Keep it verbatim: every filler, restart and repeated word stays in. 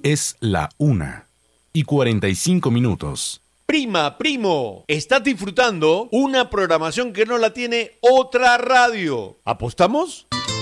Es la una y cuarenta y cinco minutos. Prima, primo, estás disfrutando una programación que no la tiene otra radio. ¿Apostamos?